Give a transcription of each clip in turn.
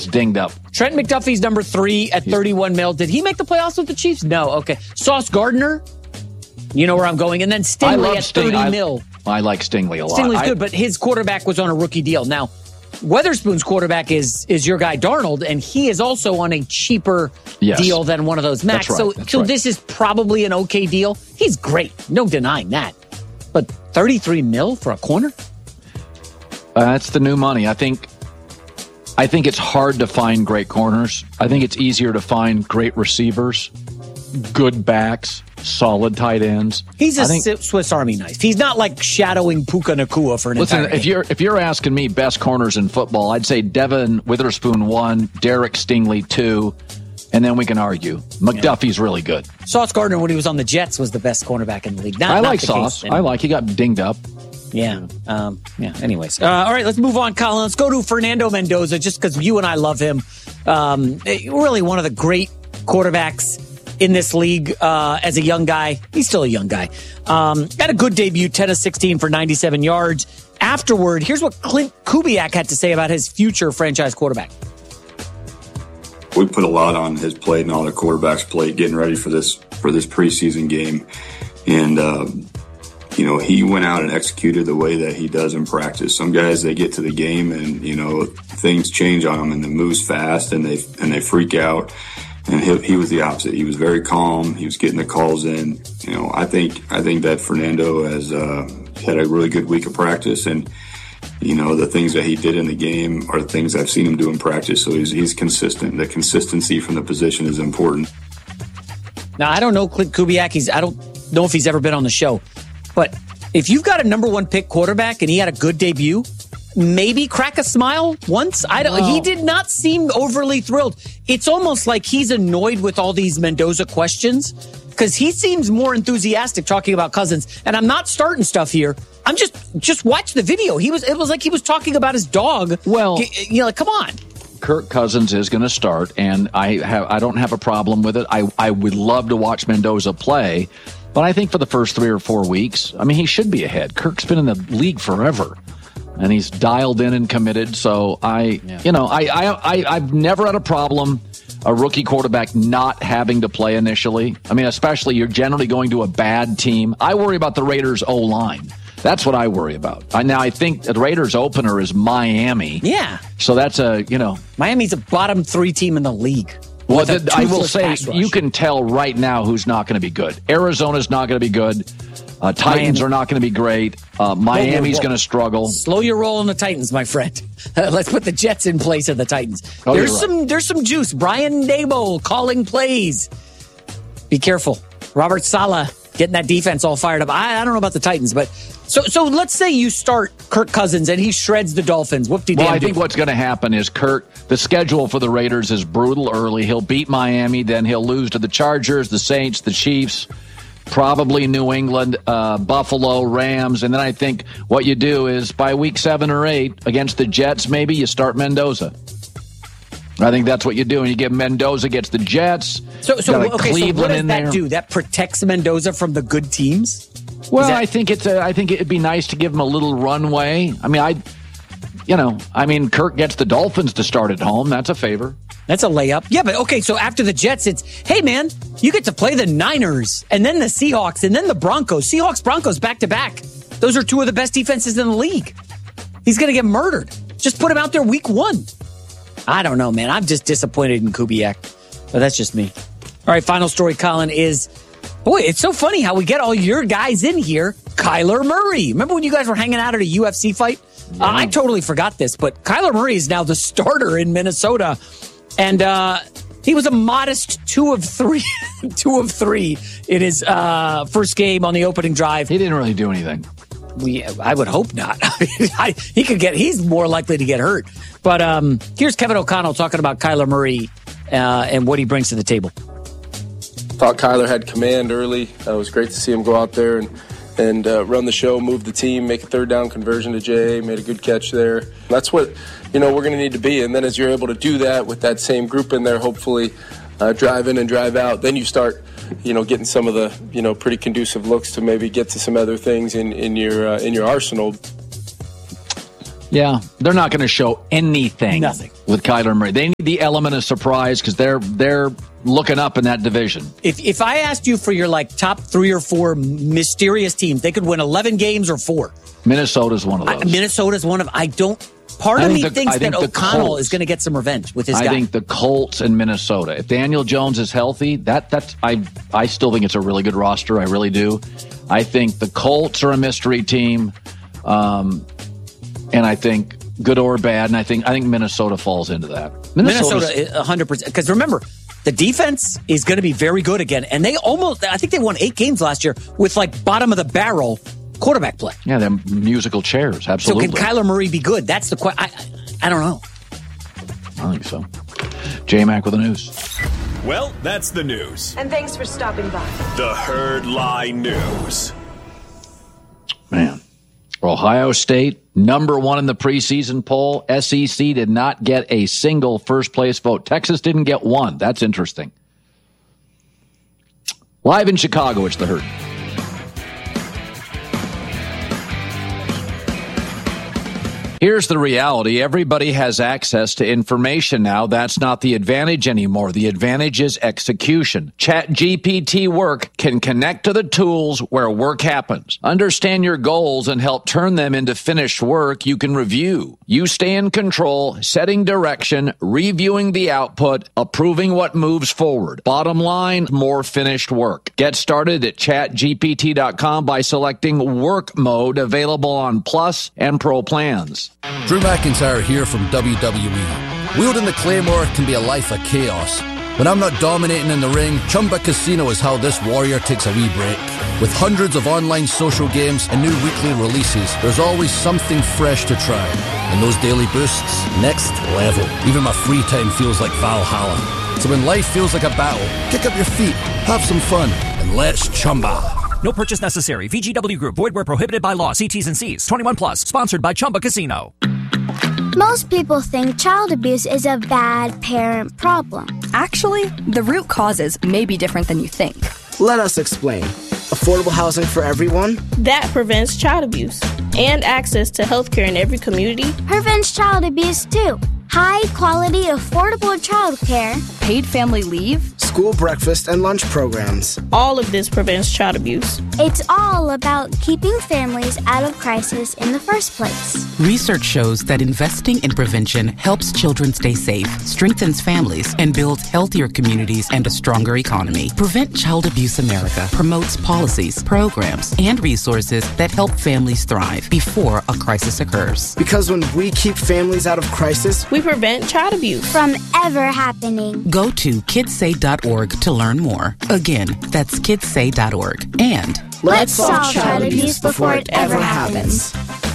gets dinged up. Trent McDuffie's number 3 at 31 mil. Did he make the playoffs with the Chiefs? No. Okay. Sauce Gardner, you know where I'm going. And then Stingley at 30 mil. I like Stingley a lot. Stingley's good, but his quarterback was on a rookie deal. Now, Weatherspoon's quarterback is your guy Darnold, and he is also on a cheaper deal than one of those Max. So this is probably an okay deal. He's great. No denying that. But 33 mil for a corner? That's the new money. I think it's hard to find great corners. I think it's easier to find great receivers, good backs, solid tight ends. He's a Swiss Army knife. He's not like shadowing Puka Nacua for an entire game. If you're asking me best corners in football, I'd say Devin Witherspoon 1, Derek Stingley 2, and then we can argue. McDuffie's really good. Sauce Gardner, when he was on the Jets, was the best cornerback in the league. I like Sauce. He got dinged up. Yeah. Anyways. All right, let's move on, Colin. Let's go to Fernando Mendoza, just because you and I love him. Really one of the great quarterbacks in this league as a young guy. He's still a young guy. Had a good debut, 10 of 16 for 97 yards. Afterward, here's what Clint Kubiak had to say about his future franchise quarterback. We put a lot on his plate and all the quarterbacks' plate getting ready for this preseason game. And, he went out and executed the way that he does in practice. Some guys, they get to the game and, things change on them and it moves fast and they freak out. And he was the opposite. He was very calm. He was getting the calls in. I think that Fernando has had a really good week of practice, and the things that he did in the game are things I've seen him do in practice. So he's consistent. The consistency from the position is important. Now, I don't know Clint Kubiak. I don't know if he's ever been on the show, but if you've got a number 1 pick quarterback and he had a good debut, maybe crack a smile once. He did not seem overly thrilled. It's almost like he's annoyed with all these Mendoza questions because he seems more enthusiastic talking about Cousins. And I'm not starting stuff here. I'm just watch the video. It was like he was talking about his dog. Well, come on. Kirk Cousins is going to start, and I don't have a problem with it. I would love to watch Mendoza play, but I think for the first 3 or 4 weeks, he should be ahead. Kirk's been in the league forever. And he's dialed in and committed. So I've never had a problem a rookie quarterback not having to play initially. Especially you're generally going to a bad team. I worry about the Raiders' O-line. That's what I worry about. Now I think the Raiders' opener is Miami. Yeah. So that's Miami's a bottom 3 team in the league. Well, I will say you can tell right now who's not going to be good. Arizona's not going to be good. Titans are not going to be great. Miami's going to struggle. Slow your roll on the Titans, my friend. Let's put the Jets in place of the Titans. There's some juice. Brian Daboll calling plays. Be careful. Robert Saleh getting that defense all fired up. I don't know about the Titans, but so let's say you start Kirk Cousins and he shreds the Dolphins. Whoop-de-damn. Well, I think what's going to happen is the schedule for the Raiders is brutal early. He'll beat Miami, then he'll lose to the Chargers, the Saints, the Chiefs. Probably New England, Buffalo, Rams. And then I think what you do is by week 7 or 8 against the Jets, maybe you start Mendoza. I think that's what you do. And you get Mendoza against the Jets. So what does that do? That protects Mendoza from the good teams? Well, I think it'd be nice to give him a little runway. Kirk gets the Dolphins to start at home. That's a favor. That's a layup. Yeah, but okay, so after the Jets, it's, hey, man, you get to play the Niners and then the Seahawks and then the Broncos. Seahawks, Broncos, back-to-back. Those are 2 of the best defenses in the league. He's going to get murdered. Just put him out there week 1. I don't know, man. I'm just disappointed in Kubiak. But that's just me. All right, final story, Colin, is, boy, it's so funny how we get all your guys in here. Kyler Murray. Remember when you guys were hanging out at a UFC fight? Yeah. I totally forgot this, but Kyler Murray is now the starter in Minnesota. And he was a modest 2 of 3 in his first game on the opening drive. He didn't really do anything. I would hope not. He's more likely to get hurt. But here's Kevin O'Connell talking about Kyler Murray and what he brings to the table. Thought Kyler had command early. It was great to see him go out there and run the show, move the team, make a 3rd down conversion to Jay, made a good catch there. That's what we're going to need to be. And then as you're able to do that with that same group in there, hopefully drive in and drive out, then you start getting some of the pretty conducive looks to maybe get to some other things in your arsenal. Yeah, they're not going to show anything. Nothing. With Kyler Murray. They need the element of surprise because they're looking up in that division. If I asked you for your top 3 or 4 mysterious teams, they could win 11 games or 4. Minnesota's one of those. Minnesota's one of. Part of me thinks that O'Connell is going to get some revenge with his guy. I think the Colts and Minnesota. If Daniel Jones is healthy, I still think it's a really good roster. I really do. I think the Colts are a mystery team, and I think good or bad, and I think Minnesota falls into that. Minnesota 100%. Because remember, the defense is going to be very good again, and I think they won 8 games last year with bottom of the barrel quarterback play. Yeah, they're musical chairs, absolutely. So can Kyler Murray be good? That's the question. I don't know. I think so. J-Mac with the news. Well, that's the news. And thanks for stopping by. The Herd Lie News. Man. Ohio State, number 1 in the preseason poll. SEC did not get a single first-place vote. Texas didn't get one. That's interesting. Live in Chicago, it's The Herd. Here's the reality. Everybody has access to information now. That's not the advantage anymore. The advantage is execution. ChatGPT Work can connect to the tools where work happens. Understand your goals and help turn them into finished work you can review. You stay in control, setting direction, reviewing the output, approving what moves forward. Bottom line, more finished work. Get started at chatgpt.com by selecting Work Mode, available on Plus and Pro plans. Drew McIntyre here from WWE. Wielding the Claymore can be a life of chaos. When I'm not dominating in the ring, Chumba Casino is how this warrior takes a wee break. With hundreds of online social games and new weekly releases, there's always something fresh to try. And those daily boosts, next level. Even my free time feels like Valhalla. So when life feels like a battle, kick up your feet, have some fun, and let's Chumba. No purchase necessary. VGW Group. Void where prohibited by law. See T's and C's. 21 plus. Sponsored by Chumba Casino. Most people think child abuse is a bad parent problem. Actually, the root causes may be different than you think. Let us explain. Affordable housing for everyone? That prevents child abuse. And access to healthcare in every community. Prevents child abuse too. High-quality, affordable childcare. Paid family leave. School breakfast and lunch programs. All of this prevents child abuse. It's all about keeping families out of crisis in the first place. Research shows that investing in prevention helps children stay safe, strengthens families, and builds healthier communities and a stronger economy. Prevent Child Abuse America promotes policies, programs, and resources that help families thrive before a crisis occurs. Because when we keep families out of crisis, we prevent child abuse from ever happening. Go to kidssay.org to learn more. Again, that's kidssay.org. And let's solve child abuse before it ever happens.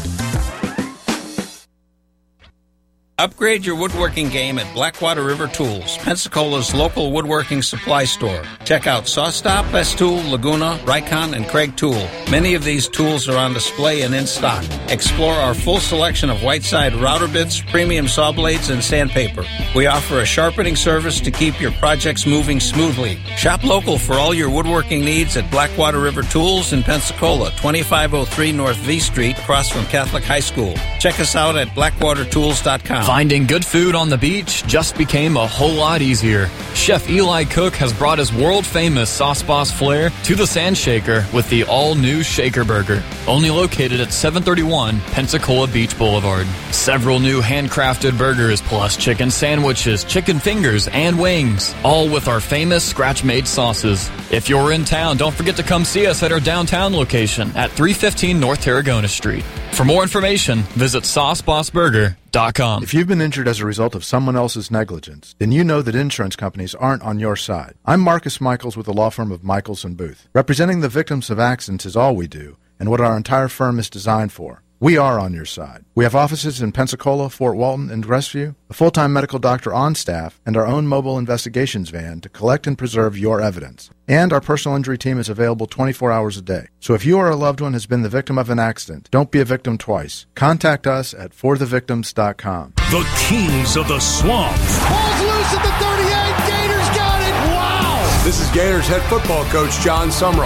Upgrade your woodworking game at Blackwater River Tools, Pensacola's local woodworking supply store. Check out SawStop, Festool, Laguna, Rikon, and Craig Tool. Many of these tools are on display and in stock. Explore our full selection of Whiteside router bits, premium saw blades, and sandpaper. We offer a sharpening service to keep your projects moving smoothly. Shop local for all your woodworking needs at Blackwater River Tools in Pensacola, 2503 North V Street, across from Catholic High School. Check us out at blackwatertools.com. Finding good food on the beach just became a whole lot easier. Chef Eli Cook has brought his world-famous Sauce Boss flair to the Sand Shaker with the all-new Shaker Burger, only located at 731 Pensacola Beach Boulevard. Several new handcrafted burgers plus chicken sandwiches, chicken fingers, and wings, all with our famous scratch-made sauces. If you're in town, don't forget to come see us at our downtown location at 315 North Tarragona Street. For more information, visit SauceBossBurger.com. If you've been injured as a result of someone else's negligence, then you know that insurance companies aren't on your side. I'm Marcus Michaels with the law firm of Michaels & Booth. Representing the victims of accidents is all we do, and what our entire firm is designed for. We are on your side. We have offices in Pensacola, Fort Walton, and Crestview, a full-time medical doctor on staff, and our own mobile investigations van to collect and preserve your evidence. And our personal injury team is available 24 hours a day. So if you or a loved one has been the victim of an accident, don't be a victim twice. Contact us at forthevictims.com. The Kings of the Swamp. Ball's loose at the 38. Gators got it. Wow. This is Gators head football coach John Sumrall.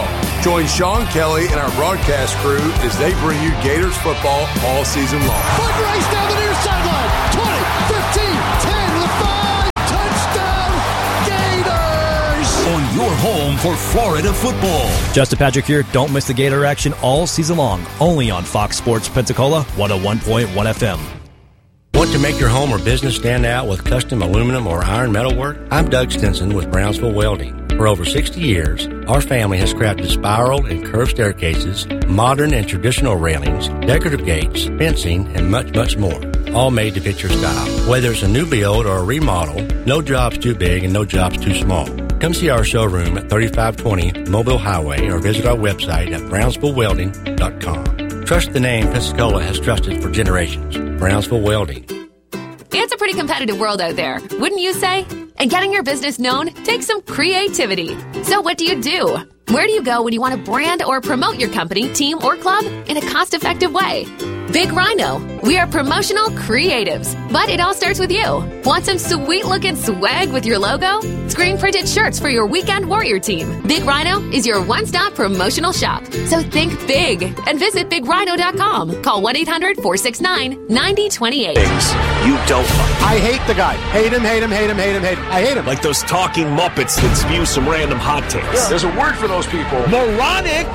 Join Sean Kelly and our broadcast crew as they bring you Gators football all season long. Foot race down the near sideline. 20, 15, 10 with 5. Touchdown, Gators! On your home for Florida football. Justin Patrick here. Don't miss the Gator action all season long. Only on Fox Sports Pensacola, 101.1 FM. Want to make your home or business stand out with custom aluminum or iron metal work? I'm Doug Stinson with Brownsville Welding. For over 60 years, our family has crafted spiral and curved staircases, modern and traditional railings, decorative gates, fencing, and much, much more. All made to fit your style. Whether it's a new build or a remodel, no job's too big and no job's too small. Come see our showroom at 3520 Mobile Highway or visit our website at brownsvillewelding.com. Trust the name Pensacola has trusted for generations. Brownsville Welding. It's a pretty competitive world out there, wouldn't you say? And getting your business known takes some creativity. So what do? Where do you go when you want to brand or promote your company, team, or club in a cost-effective way? Big Rhino. We are promotional creatives, but it all starts with you. Want some sweet-looking swag with your logo? Screen-printed shirts for your weekend warrior team. Big Rhino is your one-stop promotional shop. So think big and visit BigRhino.com. Call 1-800-469-9028. Things you don't like. I hate the guy. Hate him. I hate him. Like those talking Muppets that spew some random hot takes. Yeah. There's a word for those people. Moronic!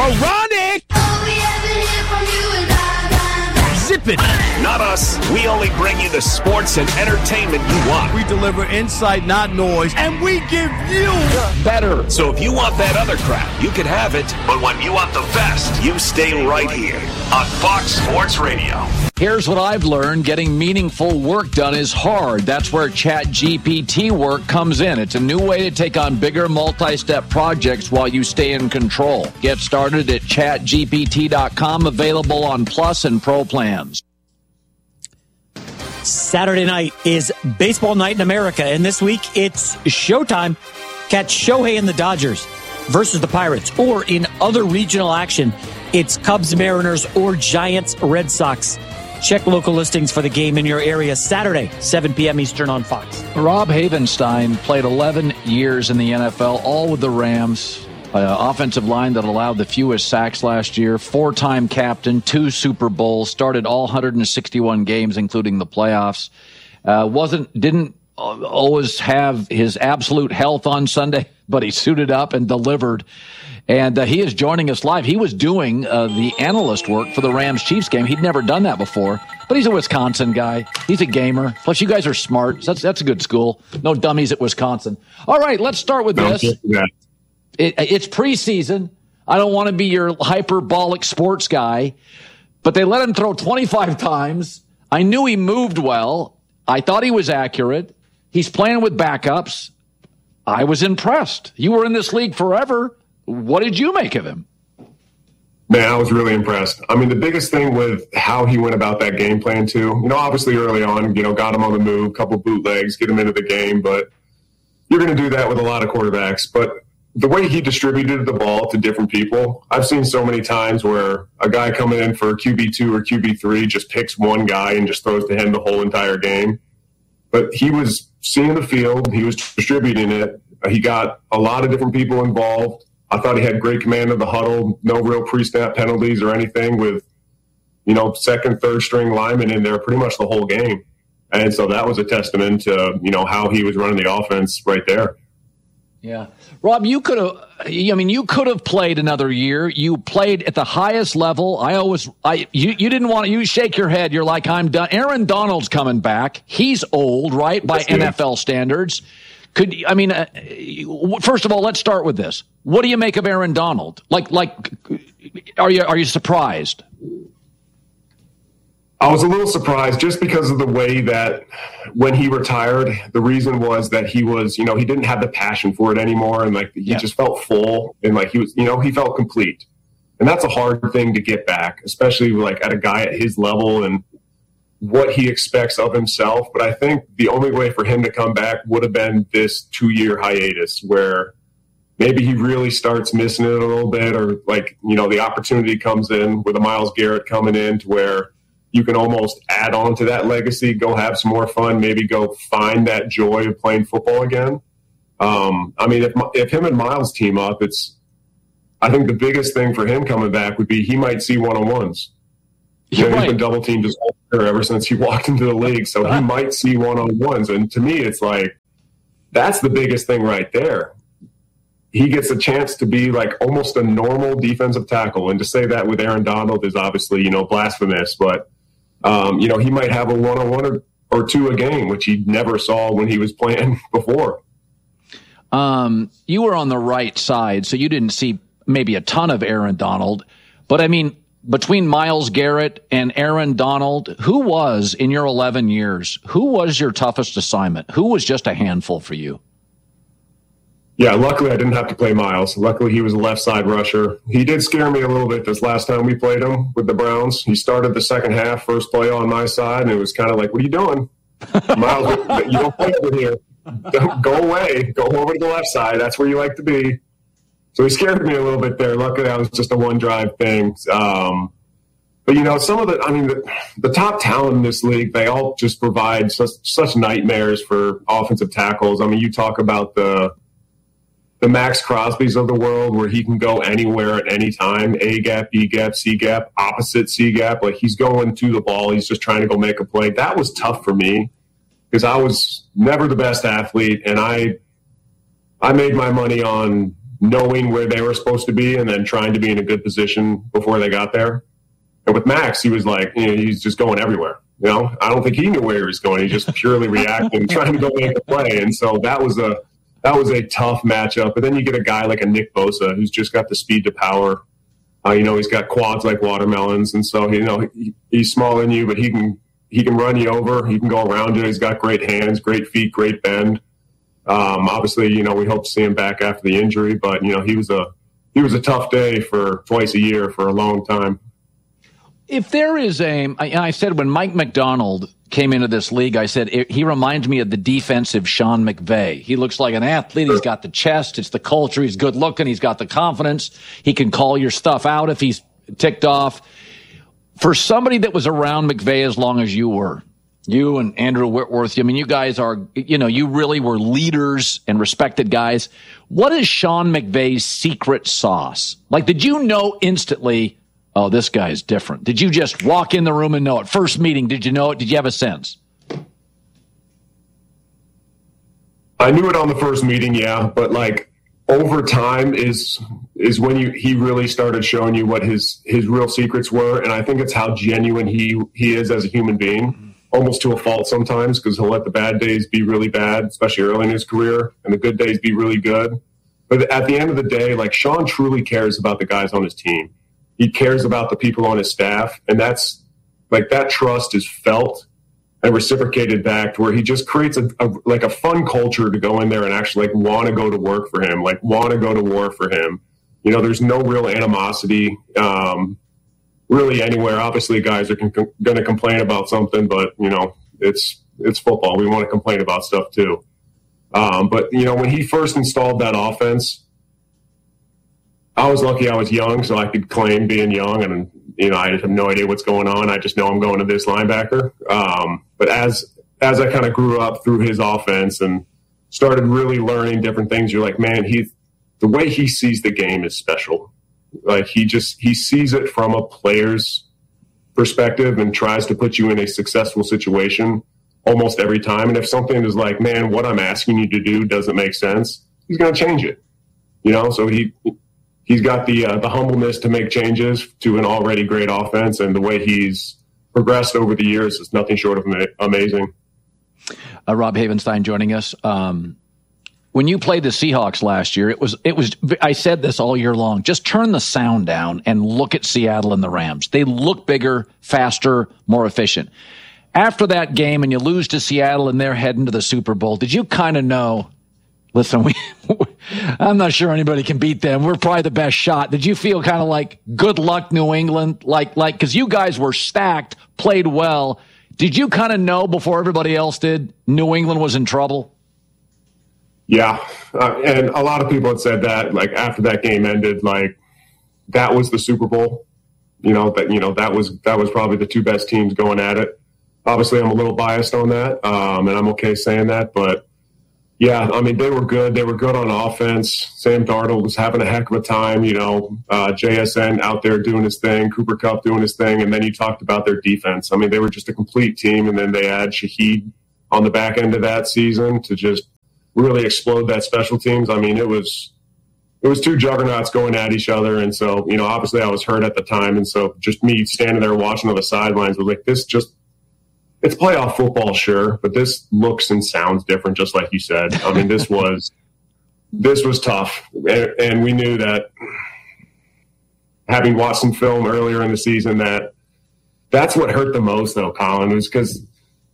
Zip it! Not us. We only bring you the sports and entertainment you want. We deliver insight, not noise, and we give you better. So if you want that other crap, you can have it. But when you want the best, you stay right here on Fox Sports Radio. Here's what I've learned. Getting meaningful work done is hard. That's where ChatGPT work comes in. It's a new way to take on bigger multi-step projects while you stay in control. Get started at chatgpt.com, available on Plus and Pro plans. Saturday night is baseball night in America, and this week it's showtime. Catch Shohei and the Dodgers versus the Pirates, or in other regional action, it's Cubs, Mariners, or Giants, Red Sox. Check local listings for the game in your area Saturday, 7 p.m. Eastern on Fox. Rob Havenstein played 11 years in the NFL, all with the Rams. Offensive line that allowed the fewest sacks last year. 4-time captain, 2 Super Bowls, started all 161 games, including the playoffs. Didn't always have his absolute health on Sunday, but he suited up and delivered. And he is joining us live. He was doing the analyst work for the Rams-Chiefs game. He'd never done that before, but he's a Wisconsin guy. He's a gamer. Plus, you guys are smart. So that's a good school. No dummies at Wisconsin. All right, let's start with this. It's preseason. I don't want to be your hyperbolic sports guy, but they let him throw 25 times. I knew he moved well. I thought he was accurate. He's playing with backups. I was impressed. You were in this league forever. What did you make of him? Man, I was really impressed. I mean, the biggest thing with how he went about that game plan, too, obviously early on, got him on the move, couple bootlegs, get him into the game, but you're going to do that with a lot of quarterbacks. But the way he distributed the ball to different people, I've seen so many times where a guy coming in for QB2 or QB3 just picks one guy and just throws to him the whole entire game. But he was seeing the field. He was distributing it. He got a lot of different people involved. I thought he had great command of the huddle, no real pre-snap penalties or anything with, second, third string linemen in there pretty much the whole game. And so that was a testament to, how he was running the offense right there. Yeah. Rob, you could have played another year. You played at the highest level. You didn't want to, you shake your head. You're like, I'm done. Aaron Donald's coming back. He's old, right? By NFL standards. First of all, let's start with this. What do you make of Aaron Donald? Are you surprised? I was a little surprised just because of the way that when he retired, the reason was that he was, he didn't have the passion for it anymore. And he just felt full and he was, he felt complete. And that's a hard thing to get back, especially at a guy at his level and what he expects of himself. But I think the only way for him to come back would have been this 2-year hiatus where maybe he really starts missing it a little bit, or the opportunity comes in with a Myles Garrett coming in to where you can almost add on to that legacy, go have some more fun, maybe go find that joy of playing football again. If him and Myles team up, I think the biggest thing for him coming back would be he might see one-on-ones. He's been double teamed his whole career ever since he walked into the league, so he might see one-on-ones. And to me, it's like, that's the biggest thing right there. He gets a chance to be like almost a normal defensive tackle. And to say that with Aaron Donald is obviously, blasphemous. But, he might have a one-on-one or two a game, which he never saw when he was playing before. You were on the right side, so you didn't see maybe a ton of Aaron Donald. But, I mean, between Myles Garrett and Aaron Donald, who was, in your 11 years, who was your toughest assignment? Who was just a handful for you? Yeah, luckily I didn't have to play Myles. Luckily he was a left side rusher. He did scare me a little bit this last time we played him with the Browns. He started the second half, first play on my side, and it was kind of like, what are you doing? Myles, you don't play over here. Go away. Go over to the left side. That's where you like to be. So he scared me a little bit there. Luckily that was just a one-drive thing. But, some of the top talent in this league, they all just provide such nightmares for offensive tackles. I mean, you talk about the Max Crosbys of the world where he can go anywhere at any time, A-gap, B-gap, C-gap, opposite C-gap. Like, he's going to the ball. He's just trying to go make a play. That was tough for me because I was never the best athlete, and I made my money on knowing where they were supposed to be and then trying to be in a good position before they got there. And with Max, he was like, he's just going everywhere. I don't think he knew where he was going. He just purely reacted and trying to go make a play. And so that was a tough matchup. But then you get a guy like a Nick Bosa who's just got the speed to power. He's got quads like watermelons. And so, he's smaller than you, but he can run you over. He can go around you. He's got great hands, great feet, great bend. Obviously, we hope to see him back after the injury, but, he was a tough day for twice a year for a long time. If there is I said when Mike McDonald came into this league, I said he reminds me of the defensive Sean McVay. He looks like an athlete. He's got the chest. It's the culture. He's good looking. He's got the confidence. He can call your stuff out if he's ticked off. For somebody that was around McVay as long as you were, you and Andrew Whitworth, you guys are, you really were leaders and respected guys. What is Sean McVay's secret sauce? Like, did you know instantly, oh, this guy's different? Did you just walk in the room and know it? First meeting, did you know it? Did you have a sense? I knew it on the first meeting, yeah. But over time is when he really started showing you what his real secrets were. And I think it's how genuine he is as a human being, almost to a fault sometimes, because he'll let the bad days be really bad, especially early in his career, and the good days be really good. But at the end of the day, Sean truly cares about the guys on his team. He cares about the people on his staff, and that's that trust is felt and reciprocated back to where he just creates a fun culture to go in there and actually want to go to work for him, want to go to war for him. There's no real animosity really anywhere. Obviously, guys are going to complain about something, but it's football. We want to complain about stuff too. But when he first installed that offense, I was lucky I was young, so I could claim being young, and I have no idea what's going on. I just know I'm going to this linebacker. But as I kind of grew up through his offense and started really learning different things, you're like, man, the way he sees the game is special. He sees it from a player's perspective and tries to put you in a successful situation almost every time. And if something is like, man, what I'm asking you to do doesn't make sense, he's going to change it. So he's got the humbleness to make changes to an already great offense, and the way he's progressed over the years is nothing short of amazing. Rob Havenstein joining us. When you played the Seahawks last year, it was. I said this all year long. Just turn the sound down and look at Seattle and the Rams. They look bigger, faster, more efficient. After that game, and you lose to Seattle, and they're heading to the Super Bowl, did you kind of know? Listen, I'm not sure anybody can beat them. We're probably the best shot. Did you feel kind of like, good luck, New England? Because you guys were stacked, played well. Did you kind of know before everybody else did New England was in trouble? Yeah. And a lot of people had said that, after that game ended, that was the Super Bowl. That was probably the two best teams going at it. Obviously, I'm a little biased on that, and I'm okay saying that, but Yeah, I mean, they were good. They were good on offense. Sam Darnold was having a heck of a time, JSN out there doing his thing, Cooper Kupp doing his thing, and then you talked about their defense. I mean, they were just a complete team, and then they add Shaheed on the back end of that season to just really explode that special teams. I mean, it was two juggernauts going at each other, and so, obviously I was hurt at the time, and so just me standing there watching on the sidelines was like, it's playoff football, sure, but this looks and sounds different, just like you said. I mean, this was tough, and we knew that, having watched some film earlier in the season, that's what hurt the most, though, Colin, was because,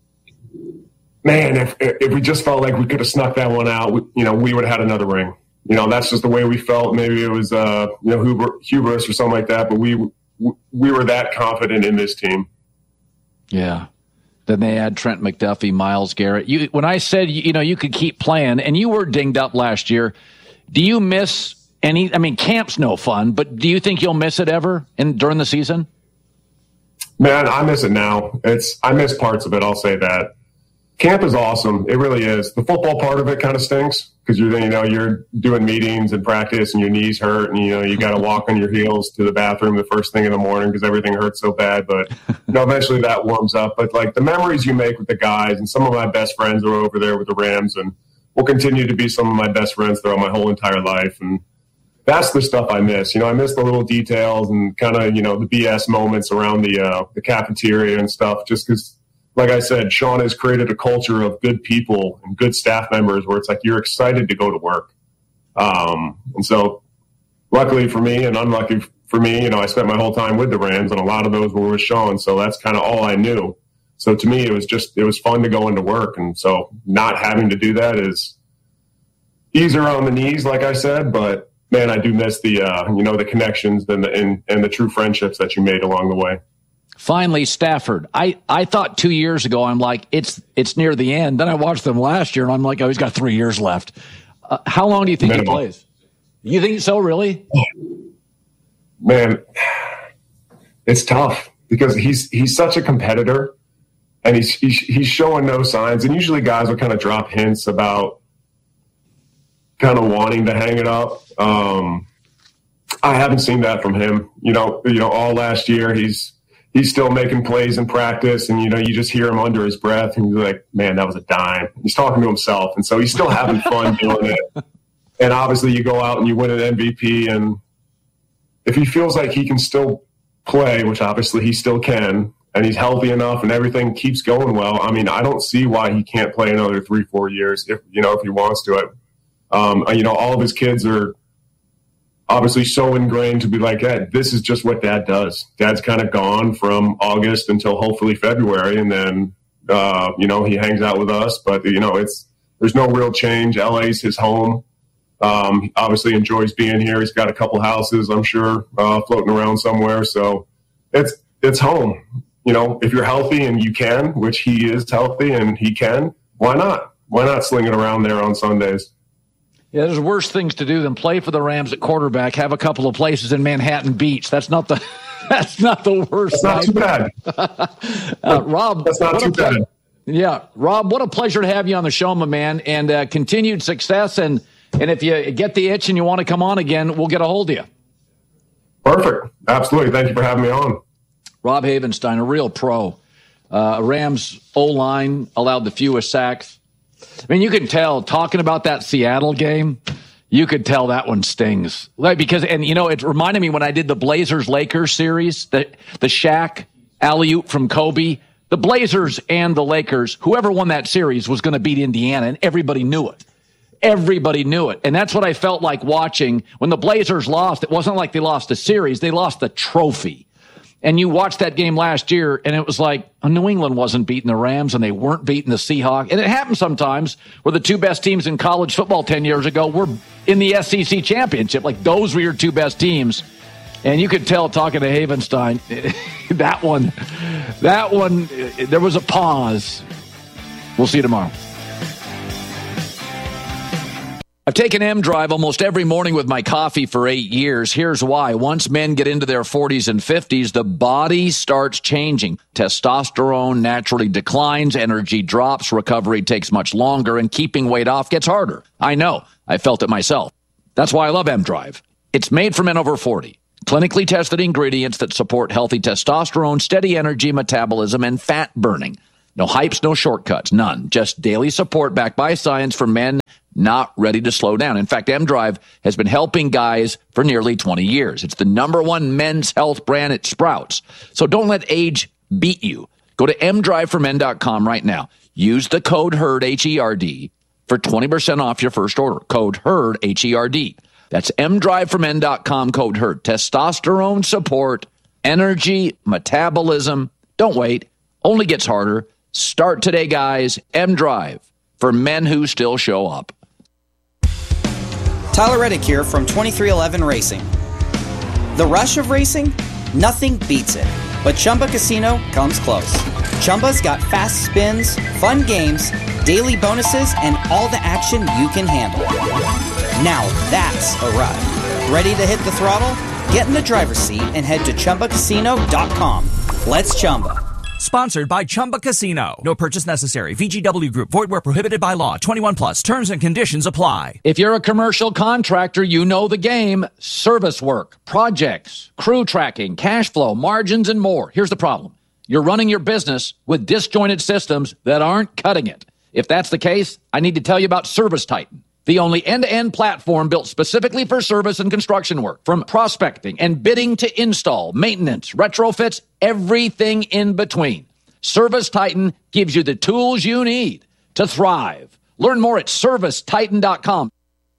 man, if we just felt like we could have snuck that one out, we would have had another ring. That's just the way we felt. Maybe it was hubris or something like that, but we were that confident in this team. Yeah. Then they add Trent McDuffie, Myles Garrett. When I said, you could keep playing, and you were dinged up last year, do you miss any? I mean, camp's no fun, but do you think you'll miss it ever during the season? Man, I miss it now. I miss parts of it, I'll say that. Camp is awesome. It really is. The football part of it kind of stinks because you're doing meetings and practice and your knees hurt and, you got to walk on your heels to the bathroom the first thing in the morning because everything hurts so bad. But, eventually that warms up. But, the memories you make with the guys, and some of my best friends are over there with the Rams and will continue to be some of my best friends throughout my whole entire life. And that's the stuff I miss. I miss the little details and kind of, the BS moments around the cafeteria and stuff just because, like I said, Sean has created a culture of good people and good staff members where it's like you're excited to go to work. And so luckily for me and unlucky for me, I spent my whole time with the Rams, and a lot of those were with Sean. So that's kind of all I knew. So to me, it was fun to go into work. And so not having to do that is easier on the knees, like I said, but man, I do miss the, the connections and the true friendships that you made along the way. Finally, Stafford. I thought 2 years ago, I'm like, it's near the end. Then I watched them last year, and I'm like, he's got 3 years left. How long do you think he plays? You think so, really? Man, it's tough because he's such a competitor, and he's showing no signs. And usually guys will kind of drop hints about kind of wanting to hang it up. I haven't seen that from him. All last year he's still making plays in practice, and, you just hear him under his breath, and you're like, man, that was a dime. He's talking to himself, and so he's still having fun doing it. And obviously you go out and you win an MVP, and if he feels like he can still play, which obviously he still can, and he's healthy enough and everything keeps going well, I mean, I don't see why he can't play another 3-4 years if he wants to. All of his kids are obviously so ingrained to be like, hey, this is just what Dad does. Dad's kind of gone from August until hopefully February, and then, he hangs out with us. But, there's no real change. LA's his home. He obviously enjoys being here. He's got a couple houses, I'm sure, floating around somewhere. So it's home. If you're healthy and you can, which he is healthy and he can, why not? Why not sling it around there on Sundays? Yeah, there's worse things to do than play for the Rams at quarterback, have a couple of places in Manhattan Beach. That's not the worst. That's not too bad. Rob, that's not too bad. Yeah, Rob, what a pleasure to have you on the show, my man, and continued success. And if you get the itch and you want to come on again, we'll get a hold of you. Perfect. Absolutely. Thank you for having me on. Rob Havenstein, a real pro. Rams O-line allowed the fewest sacks. I mean, you can tell, talking about that Seattle game, you could tell that one stings. It reminded me when I did the Blazers-Lakers series, the Shaq alley-oop from Kobe. The Blazers and the Lakers, whoever won that series was going to beat Indiana, and everybody knew it. Everybody knew it. And that's what I felt like watching. When the Blazers lost, it wasn't like they lost a series. They lost the trophy. And you watched that game last year, and it was like New England wasn't beating the Rams, and they weren't beating the Seahawks. And it happens sometimes where the two best teams in college football 10 years ago were in the SEC championship. Like, those were your two best teams. And you could tell, talking to Havenstein, that one, there was a pause. We'll see you tomorrow. I've taken M-Drive almost every morning with my coffee for 8 years. Here's why. Once men get into their 40s and 50s, the body starts changing. Testosterone naturally declines, energy drops, recovery takes much longer, and keeping weight off gets harder. I know. I felt it myself. That's why I love M-Drive. It's made for men over 40. Clinically tested ingredients that support healthy testosterone, steady energy, metabolism, and fat burning. No hypes, no shortcuts, none. Just daily support backed by science for men not ready to slow down. In fact, M-Drive has been helping guys for nearly 20 years. It's the #1 men's health brand at Sprouts. So don't let age beat you. Go to mdriveformen.com right now. Use the code HERD, H-E-R-D, for 20% off your first order. Code HERD, H-E-R-D. That's mdriveformen.com, code HERD. Testosterone support, energy, metabolism. Don't wait. Only gets harder. Start today, guys. M-Drive for men who still show up. Tyler Reddick here from 2311 Racing. The rush of racing? Nothing beats it. But Chumba Casino comes close. Chumba's got fast spins, fun games, daily bonuses, and all the action you can handle. Now that's a ride. Ready to hit the throttle? Get in the driver's seat and head to ChumbaCasino.com. Let's Chumba. Sponsored by Chumba Casino. No purchase necessary. VGW Group. Void where prohibited by law. 21 plus. Terms and conditions apply. If you're a commercial contractor, you know the game. Service work, projects, crew tracking, cash flow, margins, and more. Here's the problem. You're running your business with disjointed systems that aren't cutting it. If that's the case, I need to tell you about Service Titan, the only end-to-end platform built specifically for service and construction work. From prospecting and bidding to install, maintenance, retrofits, everything in between. Service Titan gives you the tools you need to thrive. Learn more at ServiceTitan.com.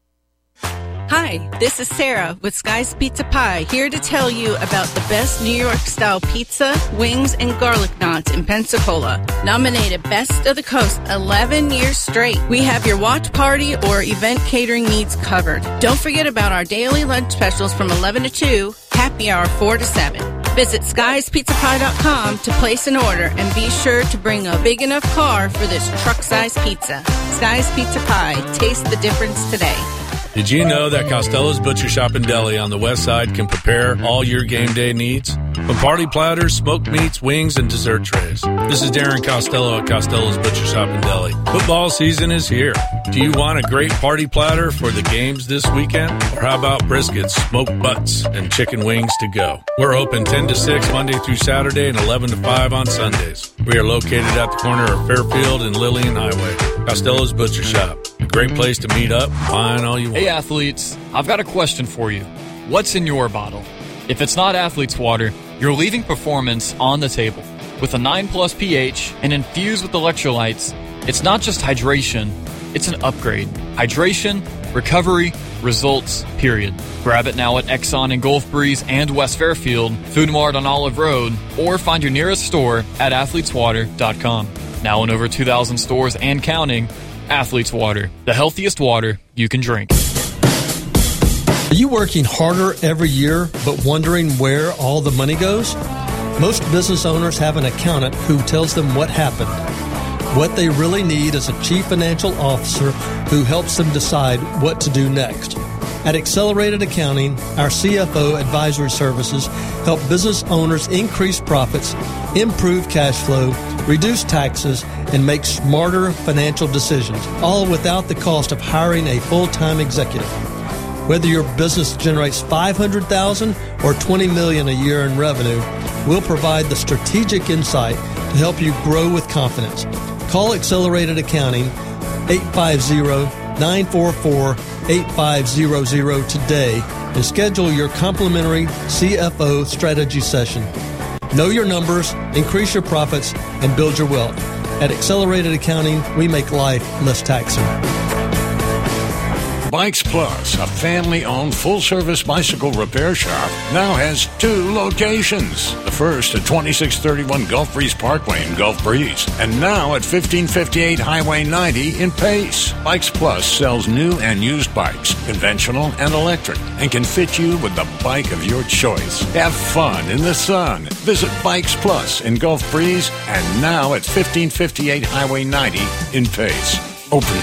Hi, this is Sarah with Sky's Pizza Pie, here to tell you about the best New York-style pizza, wings, and garlic knots in Pensacola. Nominated Best of the Coast 11 years straight. We have your watch party or event catering needs covered. Don't forget about our daily lunch specials from 11 to 2, happy hour 4 to 7. Visit skyespizzapie.com to place an order and be sure to bring a big enough car for this truck-sized pizza. Sky's Pizza Pie. Taste the difference today. Did you know that Costello's Butcher Shop and Deli on the west side can prepare all your game day needs? From party platters, smoked meats, wings, and dessert trays. This is Darren Costello at Costello's Butcher Shop and Deli. Football season is here. Do you want a great party platter for the games this weekend? Or how about briskets, smoked butts, and chicken wings to go? We're open 10 to 6 Monday through Saturday and 11 to 5 on Sundays. We are located at the corner of Fairfield and Lillian Highway. Costello's Butcher Shop. A great place to meet up, find all you want. Hey athletes, I've got a question for you. What's in your bottle? If it's not Athlete's Water, you're leaving performance on the table. With a 9+ pH and infused with electrolytes, it's not just hydration, it's an upgrade. Hydration, recovery, results, period. Grab it now at Exxon and Gulf Breeze and West Fairfield, Food Mart on Olive Road, or find your nearest store at athleteswater.com. Now in over 2,000 stores and counting, Athlete's Water, the healthiest water you can drink. Are you working harder every year but wondering where all the money goes? Most business owners have an accountant who tells them what happened. What they really need is a chief financial officer who helps them decide what to do next. At Accelerated Accounting, our CFO advisory services help business owners increase profits, improve cash flow, reduce taxes, and make smarter financial decisions, all without the cost of hiring a full-time executive. Whether your business generates $500,000 or $20 million a year in revenue, we'll provide the strategic insight to help you grow with confidence. Call Accelerated Accounting 850-944-8500 today and schedule your complimentary CFO strategy session. Know your numbers, increase your profits, and build your wealth. At Accelerated Accounting, we make life less taxing. Bikes Plus, a family-owned full-service bicycle repair shop, now has 2 locations. The first at 2631 Gulf Breeze Parkway in Gulf Breeze, and now at 1558 Highway 90 in Pace. Bikes Plus sells new and used bikes, conventional and electric, and can fit you with the bike of your choice. Have fun in the sun. Visit Bikes Plus in Gulf Breeze, and now at 1558 Highway 90 in Pace. Open